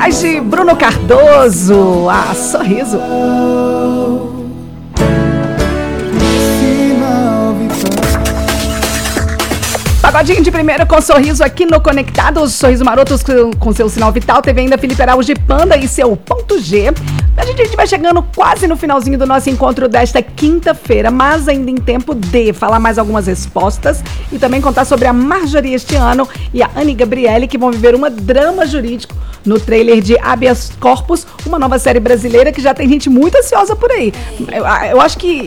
musicais de Bruno Cardoso. Ah, Sorriso. Pagodinho de primeiro com Sorriso aqui no Conectados. Sorriso Marotos com seu sinal vital. Teve ainda Felipe Araújo de Panda e seu ponto G. A gente vai chegando quase no finalzinho do nosso encontro desta quinta-feira, mas ainda em tempo de falar mais algumas respostas e também contar sobre a Marjorie este ano e a Anny Gabriele, que vão viver uma drama jurídico no trailer de Habeas Corpus, uma nova série brasileira que já tem gente muito ansiosa por aí. Eu acho que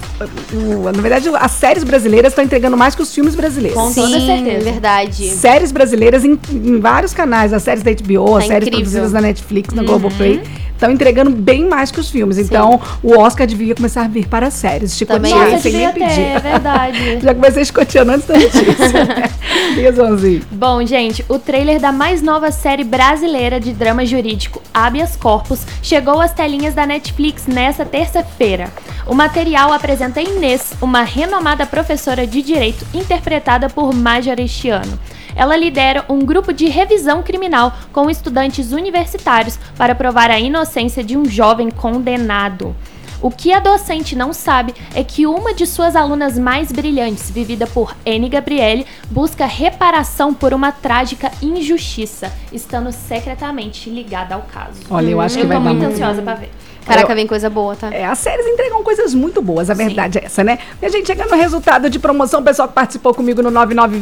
na verdade, as séries brasileiras estão entregando mais que os filmes brasileiros. Com toda certeza. Verdade. Séries brasileiras em vários canais, as séries da HBO, as séries produzidas na Netflix, na Globoplay, estão entregando bem mais que os filmes. Então, o Oscar devia começar a vir para as séries. Chicotear sem nem pedir. É verdade. Já comecei chicoteando antes da notícia. Liazãozinho. Bom, gente, o trailer da mais nova série brasileira de drama jurídico, Habeas Corpus, chegou às telinhas da Netflix nesta terça-feira. O material apresenta Inês, uma renomada professora de direito interpretada por Marjorie este ano. Ela lidera um grupo de revisão criminal com estudantes universitários para provar a inocência de um jovem condenado. O que a docente não sabe é que uma de suas alunas mais brilhantes, vivida por Anny Gabriele, busca reparação por uma trágica injustiça, estando secretamente ligada ao caso. Olha, eu acho que vai dar muito ansiosa para ver. Caraca, vem coisa boa, tá? As séries entregam coisas muito boas, a verdade é essa, né? E a gente chegando no resultado de promoção, o pessoal que participou comigo no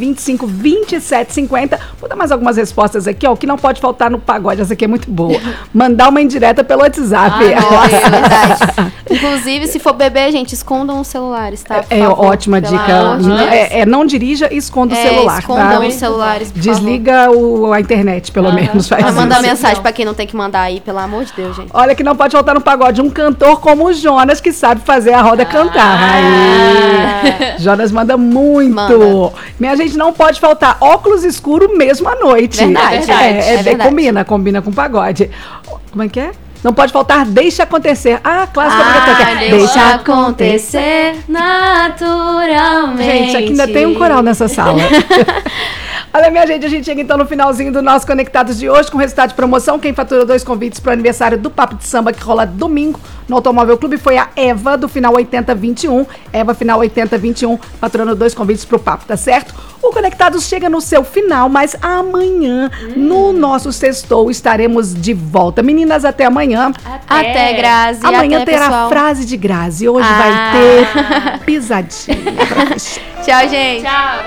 9925-2750, vou dar mais algumas respostas aqui, ó, o que não pode faltar no pagode, essa aqui é muito boa. Mandar uma indireta pelo WhatsApp. Nossa, é verdade. Inclusive, se for beber, gente, escondam os celulares, tá? Por favor, ótima dica. Não dirija e esconda o celular, escondam tá? os celulares, por Desliga a internet, pelo menos. Vai mandar mensagem pra quem não tem que mandar aí, pelo amor de Deus, gente. Olha que não pode faltar no pagode um cantor como o Jonas, que sabe fazer a roda cantar. Aí, Jonas manda muito. Minha gente, não pode faltar óculos escuros mesmo à noite. Verdade. Combina com pagode. Como é que é? Não pode faltar Deixa Acontecer. Clássica obrigatória. Deixa acontecer naturalmente. Gente, aqui ainda tem um coral nessa sala. Olha, minha gente, a gente chega então no finalzinho do nosso Conectados de hoje com o resultado de promoção. Quem faturou 2 convites para o aniversário do Papo de Samba, que rola domingo no Automóvel Clube, foi a Eva, do final 8021. Eva, final 8021, faturando 2 convites para o Papo, tá certo? O Conectados chega no seu final, mas amanhã, no nosso sextou, estaremos de volta. Meninas, até amanhã. Até, Grazi. Amanhã até, terá pessoal. frase de Grazi. Hoje vai ter pisadinha. Tchau, gente. Tchau.